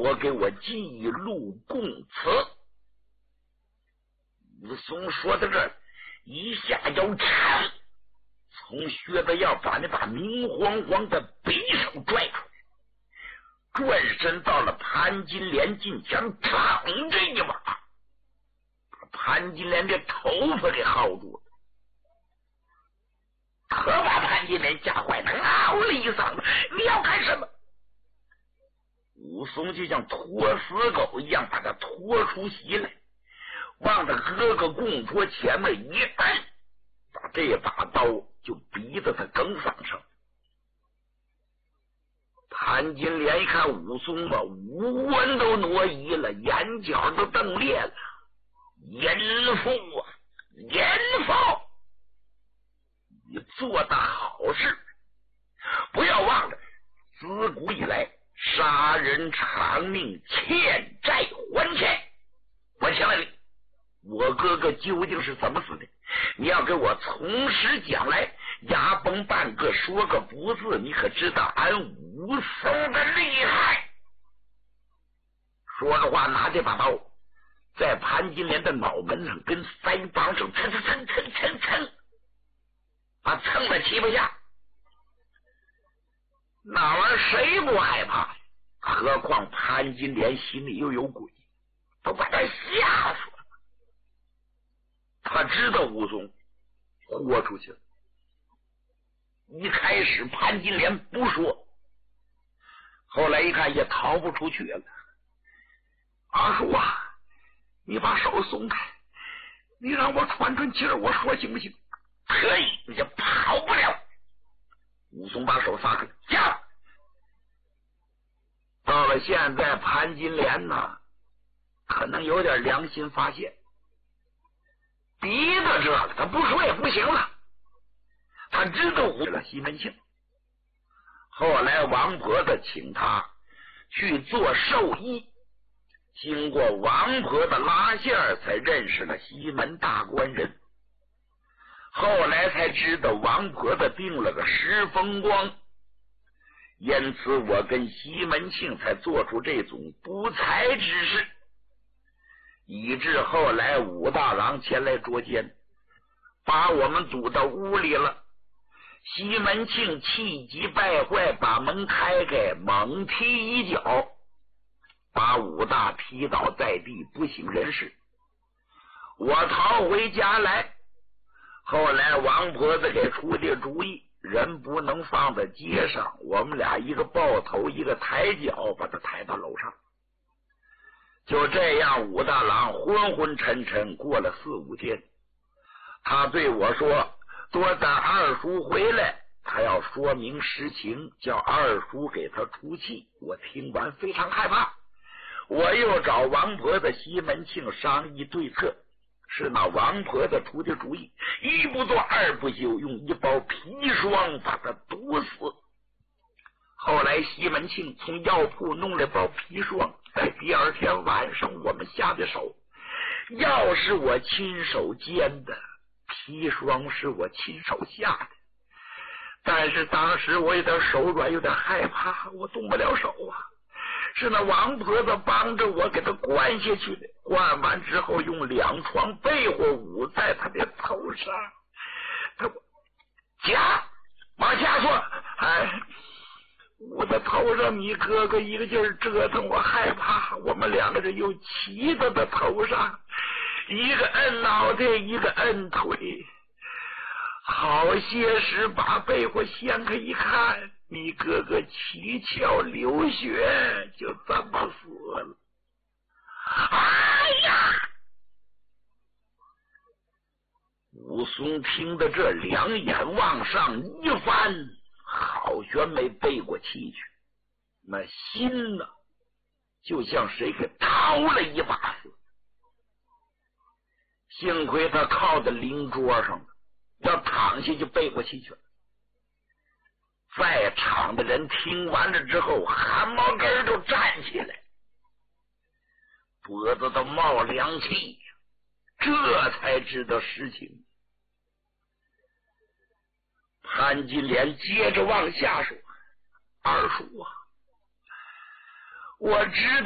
说给我记录供词。武松说到这儿，一下腰叉，从靴子腰把那把明晃晃的匕首拽出，转身到了潘金莲近前，躺着一把，把潘金莲这头发给薅住了，可把潘金莲吓坏了，嗷了一嗓子：“你要干什么？”武松就像拖死狗一样把他拖出席来，往他哥哥供桌前面一按，把这把刀就逼到他梗嗓上。潘金莲一看武松吧，五官都挪移了，眼角都瞪裂了。淫妇啊，淫妇！你做的好事，不要忘了，自古以来杀人偿命，欠债还钱。我请问你，我哥哥究竟是怎么死的？你要给我从实讲来，牙崩半个，说个不字，你可知道俺武松的厉害。说着话，拿这把刀在潘金莲的脑门上跟腮帮上蹭蹭蹭蹭蹭蹭，把蹭了七八下。那玩意儿谁不害怕？何况潘金莲心里又有鬼，都把他吓死了。他知道武松豁出去了。一开始潘金莲不说，后来一看也逃不出去了。二叔啊，你把手松开，你让我喘喘气儿，我说行不行？可以，你就跑不了。武松把手撒开，下。到了现在，潘金莲呢，可能有点良心发现，逼到这个，他不说也不行了。他知道武了西门庆，后来王婆子请他去做寿衣，经过王婆的拉线，才认识了西门大官人。后来才知道王婆子定了个石风光，因此我跟西门庆才做出这种不才之事，以致后来武大郎前来捉奸，把我们堵到屋里了。西门庆气急败坏，把门开开，猛踢一脚，把武大踢倒在地，不省人事。我逃回家来，后来王婆子给出的主意，人不能放在街上，我们俩一个抱头一个抬脚，把他抬到楼上。就这样，武大郎昏昏沉沉过了4、5天，他对我说，多等二叔回来，他要说明实情，叫二叔给他出气。我听完非常害怕，我又找王婆子西门庆商议对策，是那王婆子出的主意，一不做二不休，用一包砒霜把他毒死。后来西门庆从药铺弄了包砒霜，在第二天晚上我们下的手，药是我亲手煎的，砒霜是我亲手下的。但是当时我有点手软，有点害怕，我动不了手啊。是那王婆子帮着我给他灌下去的，灌完之后用2床被窝捂在他的头上，他夹往下说，我的头上你哥哥一个劲儿折腾，我害怕，我们2个人又骑到他头上，一个摁脑袋，一个摁腿。好些时把被窝掀开一看，你哥哥七窍流血，就这么死了。哎呀！武松听到这，两眼往上一翻，好悬没背过气去，那心呢，就像谁给掏了一把似的。幸亏他靠在灵桌上，要躺下就背过气去了。在场的人听完了之后，汗毛根都站起来，脖子都冒凉气，这才知道实情。潘金莲接着往下说，二叔啊，我知道